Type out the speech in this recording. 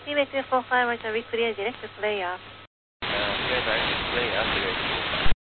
Quebec 245, Roger, we clear direct to play off. Clear direct to play off.